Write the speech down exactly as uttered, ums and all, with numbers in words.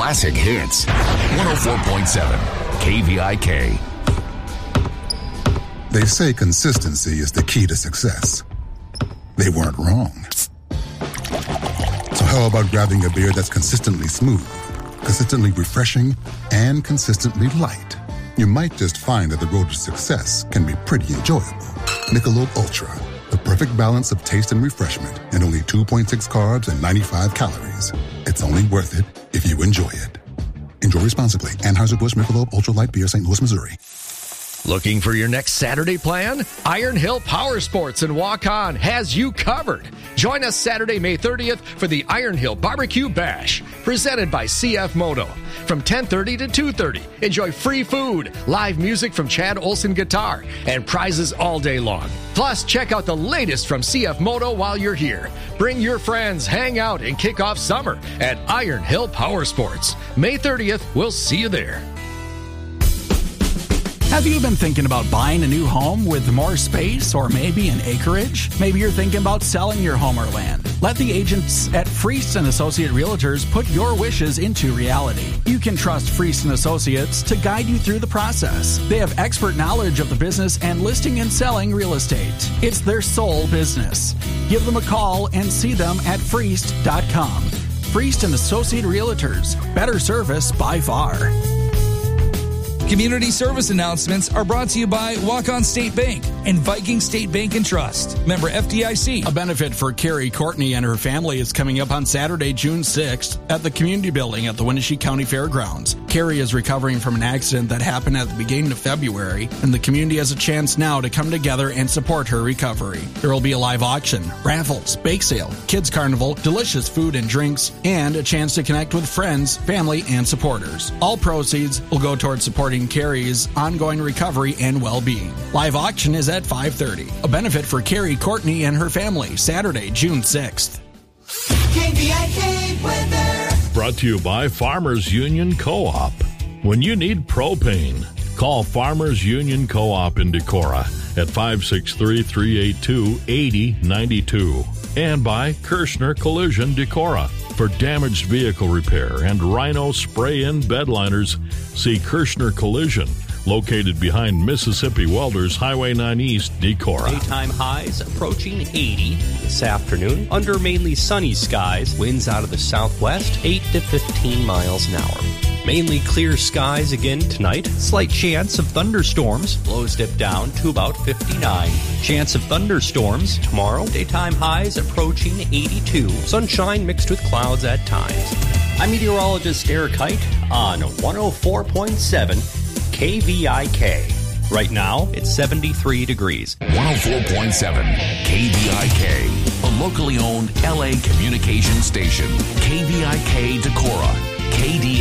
classic hits. one oh four point seven K V I K. They say consistency is the key to success. They weren't wrong. So how about grabbing a beer that's consistently smooth, consistently refreshing, and consistently light? You might just find that the road to success can be pretty enjoyable. Michelob Ultra, the perfect balance of taste and refreshment, and only two point six carbs and ninety-five calories. It's only worth it if you enjoy it. Enjoy responsibly. Anheuser-Busch Michelob Ultra Light Beer, Saint Louis, Missouri. Looking for your next Saturday plan? Iron Hill Power Sports in Waukon has you covered. Join us Saturday, May thirtieth for the Iron Hill Barbecue Bash, presented by C F Moto. From ten thirty to two thirty, enjoy free food, live music from Chad Olson Guitar, and prizes all day long. Plus, check out the latest from C F Moto while you're here. Bring your friends, hang out, and kick off summer at Iron Hill Power Sports. May thirtieth, we'll see you there. Have you been thinking about buying a new home with more space or maybe an acreage? Maybe you're thinking about selling your home or land. Let the agents at Freest and Associate Realtors put your wishes into reality. You can trust Freest and Associates to guide you through the process. They have expert knowledge of the business and listing and selling real estate. It's their sole business. Give them a call and see them at freest dot com. Freest and Associate Realtors. Better service by far. Community service announcements are brought to you by Waukon State Bank and Viking State Bank and Trust. Member F D I C. A benefit for Carrie Courtney and her family is coming up on Saturday, June sixth at the Community Building at the Winnebago County Fairgrounds. Carrie is recovering from an accident that happened at the beginning of February, and the community has a chance now to come together and support her recovery. There will be a live auction, raffles, bake sale, kids carnival, delicious food and drinks, and a chance to connect with friends, family, and supporters. All proceeds will go towards supporting Carrie's ongoing recovery and well-being. Live auction is at five thirty. A benefit for Carrie Courtney and her family, Saturday, June sixth. K V I K weather. Brought to you by Farmers Union Co-op. When you need propane, call Farmers Union Co-op in Decorah at five six three, three eight two, eight zero nine two. And by Kirshner Collision Decorah. For damaged vehicle repair and Rhino spray-in bedliners, see Kirshner Collision, located behind Mississippi Welders Highway nine East, Decorah. Daytime highs approaching eighty this afternoon. Under mainly sunny skies, winds out of the southwest, eight to fifteen miles an hour. Mainly clear skies again tonight. Slight chance of thunderstorms. Lows dip down to about fifty-nine. Chance of thunderstorms tomorrow. Daytime highs approaching eighty-two. Sunshine mixed with clouds at times. I'm meteorologist Eric Height on one oh four point seven K V I K. Right now, it's seventy-three degrees. one oh four point seven K V I K, a locally owned L A communication station. K V I K Decorah. K D